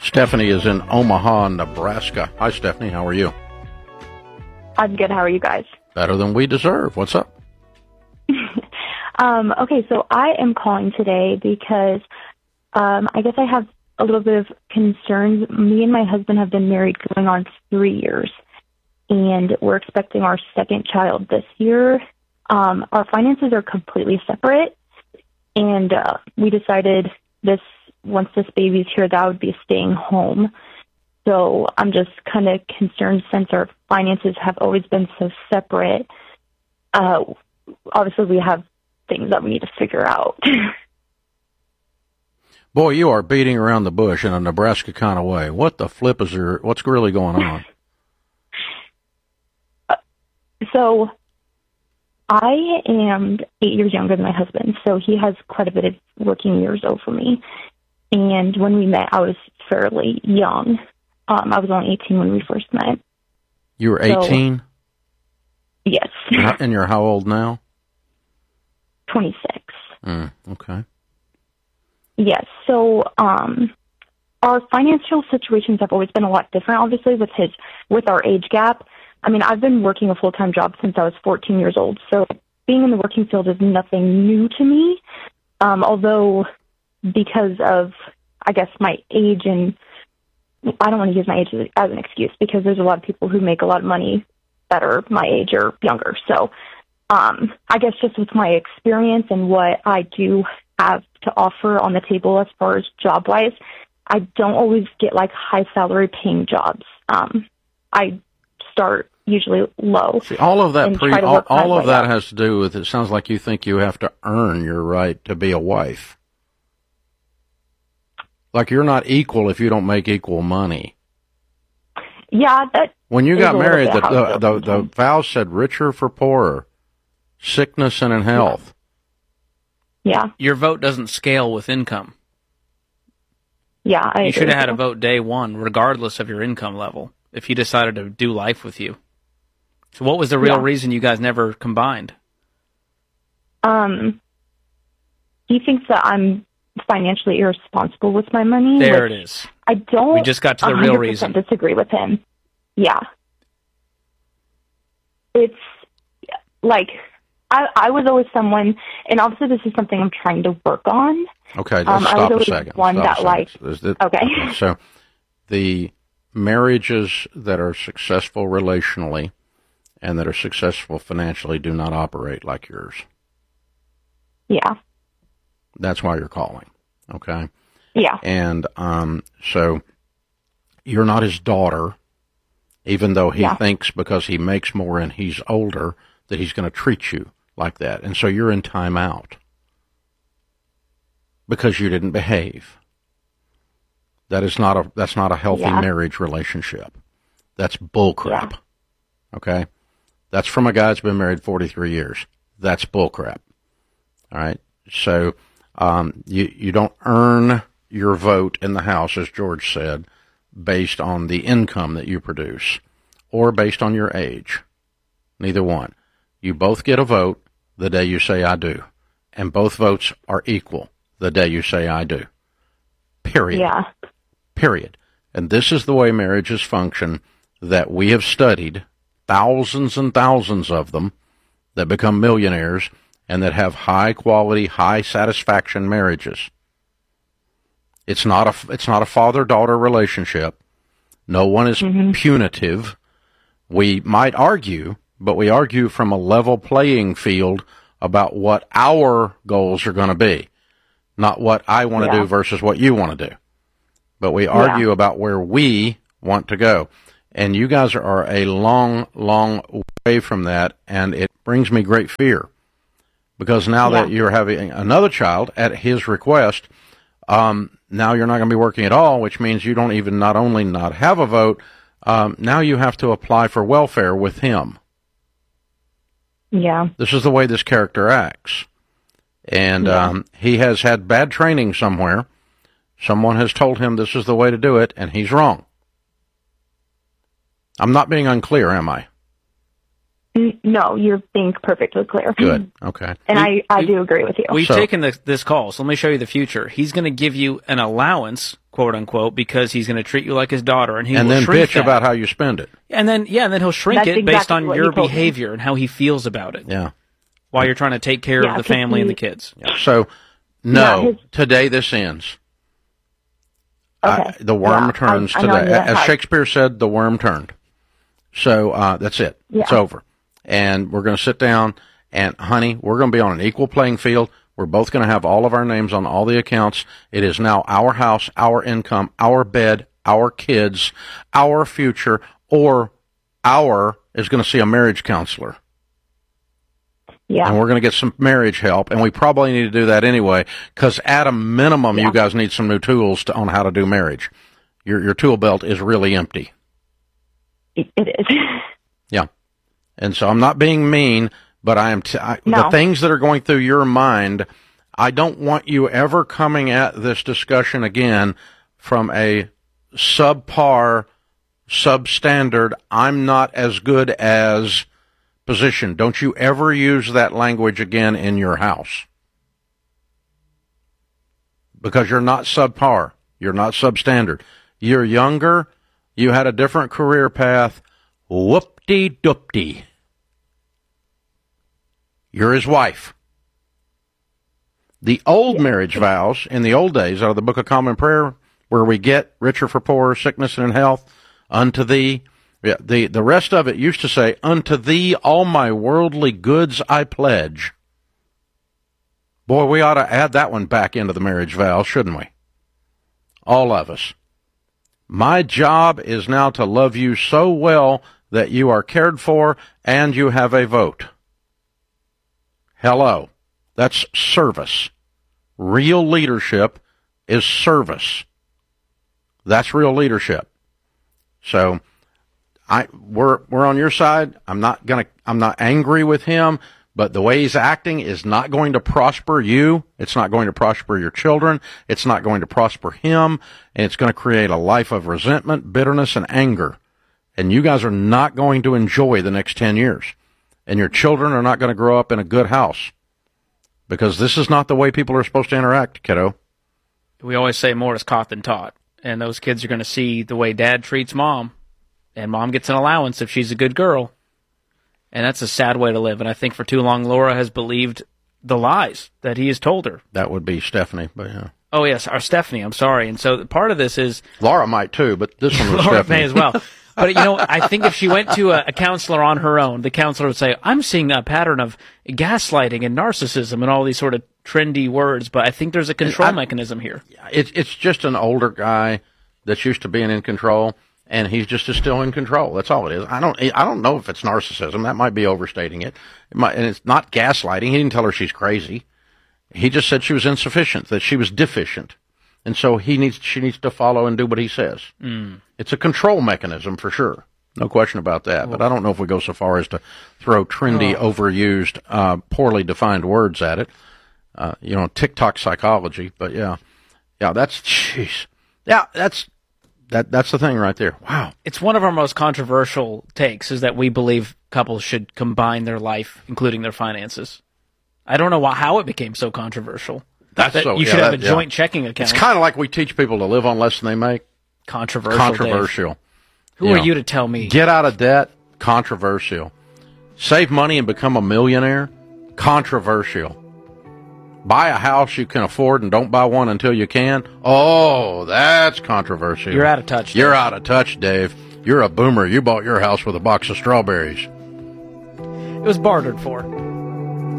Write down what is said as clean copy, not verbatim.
Stephanie is in Omaha, Nebraska. Hi, Stephanie. How are you? I'm good. How are you guys? Better than we deserve. What's up? Okay, so I am calling today because I guess I have a little bit of concerns. Me and my husband have been married going on 3 years, and we're expecting our second child this year. Our finances are completely separate, and we decided once this baby's here, that would be staying home. So I'm just kind of concerned since our finances have always been so separate. Obviously, we have things that we need to figure out. Boy, you are beating around the bush in a Nebraska kind of way. What the flip is there? What's really going on? So I am 8 years younger than my husband, so he has quite a bit of working years over me. And when we met, I was fairly young. I was only 18 when we first met. You were 18? So, yes. And you're how old now? 26. Okay. Yes. So our financial situations have always been a lot different, obviously, with our age gap. I mean, I've been working a full-time job since I was 14 years old, so being in the working field is nothing new to me, although because of, I guess, my age, and I don't want to use my age as an excuse because there's a lot of people who make a lot of money that are my age or younger. So I guess just with my experience and what I do have to offer on the table as far as job-wise, I don't always get like high salary paying jobs. I start usually low. See, all of that all of that has to do with, it sounds like you think you have to earn your right to be a wife. Like you're not equal if you don't make equal money. Yeah, that. When you got married, the vows said richer for poorer, sickness and in health. Yeah. Your vote doesn't scale with income. Yeah, you should have had a vote day one, regardless of your income level, if he decided to do life with you. So what was the real reason you guys never combined? He thinks that I'm financially irresponsible with my money. There it is. I don't. We just got to the real reason. Disagree with him. Yeah. It's like I was always someone, and obviously this is something I'm trying to work on. Okay, let's stop a second. Okay. So the marriages that are successful relationally and that are successful financially do not operate like yours. Yeah. That's why you're calling, okay? Yeah. And so you're not his daughter, even though he thinks because he makes more and he's older that he's going to treat you like that. And so you're in timeout because you didn't behave. That's not a healthy marriage relationship. That's bullcrap, okay? That's from a guy that's been married 43 years. That's bullcrap, all right? So you don't earn your vote in the House, as George said, based on the income that you produce or based on your age. Neither one. You both get a vote the day you say I do, and both votes are equal the day you say I do. Period. Yeah. Period. And this is the way marriages function that we have studied, thousands and thousands of them that become millionaires and that have high quality, high satisfaction marriages. It's not a father-daughter relationship. No one is punitive. We might argue, but we argue from a level playing field about what our goals are going to be, not what I want to do versus what you want to do. But we argue about where we want to go. And you guys are a long, long way from that, and it brings me great fear. Because now that you're having another child at his request, now you're not going to be working at all, which means you don't even not only not have a vote, now you have to apply for welfare with him. Yeah. This is the way this character acts. And he has had bad training somewhere. Someone has told him this is the way to do it, and he's wrong. I'm not being unclear, am I? No, you're being perfectly clear. Good. Okay. And I do agree with you. We've taken this call, so let me show you the future. He's going to give you an allowance, quote unquote, because he's going to treat you like his daughter, and then shrink bitch that. about how you spend it. And then he'll shrink That's it based exactly on your told me. behavior and how he feels about it. Yeah. While you're trying to take care of the family and the kids. Yeah. So, today this ends. Okay. The worm turns today. As Shakespeare said, the worm turned. So that's it. Yeah. It's over. And we're going to sit down and, honey, we're going to be on an equal playing field. We're both going to have all of our names on all the accounts. It is now our house, our income, our bed, our kids, our future, or our is going to see a marriage counselor. Yeah. And we're going to get some marriage help, and we probably need to do that anyway, because at a minimum, you guys need some new tools on how to do marriage. Your tool belt is really empty. It is. Yeah. And so I'm not being mean, but I am the things that are going through your mind, I don't want you ever coming at this discussion again from a subpar, substandard, I'm not as good as position. Don't you ever use that language again in your house. Because you're not subpar. You're not substandard. You're younger. You had a different career path. Whoop-de-doop-de. You're his wife. The old marriage vows in the old days out of the Book of Common Prayer, where we get richer for poorer, sickness and in health, unto thee. Yeah, the rest of it used to say, unto thee all my worldly goods I pledge. Boy, we ought to add that one back into the marriage vow, shouldn't we? All of us. My job is now to love you so well that you are cared for and you have a vote. Hello. That's service. Real leadership is service. That's real leadership. So we're on your side. I'm not angry with him, but the way he's acting is not going to prosper you. It's not going to prosper your children. It's not going to prosper him, and it's going to create a life of resentment, bitterness, and anger. And you guys are not going to enjoy the next 10 years. And your children are not going to grow up in a good house. Because this is not the way people are supposed to interact, kiddo. We always say more is caught than taught. And those kids are going to see the way dad treats mom. And mom gets an allowance if she's a good girl. And that's a sad way to live. And I think for too long, Laura has believed the lies that he has told her. That would be Stephanie, but yeah. Oh, yes, our Stephanie, I'm sorry. And so part of this is... Laura might too, but this one was Laura Stephanie. may as well. But, I think if she went to a counselor on her own, the counselor would say, I'm seeing a pattern of gaslighting and narcissism and all these sort of trendy words, but I think there's a control mechanism here. It's just an older guy that's used to being in control, and he's just still in control. That's all it is. I don't know if it's narcissism. That might be overstating it. And it's not gaslighting. He didn't tell her she's crazy. He just said she was insufficient, that she was deficient. And so she needs to follow and do what he says. Mm. It's a control mechanism for sure. No question about that. But I don't know if we go so far as to throw trendy, overused, poorly defined words at it. TikTok psychology. But yeah, that's the thing right there. Wow. It's one of our most controversial takes is that we believe couples should combine their life, including their finances. I don't know how it became so controversial. You should have a joint checking account. It's kind of like we teach people to live on less than they make. Controversial. Dave. Who are you to tell me? Get out of debt. Controversial. Save money and become a millionaire. Controversial. Buy a house you can afford and don't buy one until you can. Oh, that's controversial. You're out of touch, Dave. You're out of touch, Dave. You're a boomer. You bought your house with a box of strawberries. It was bartered for.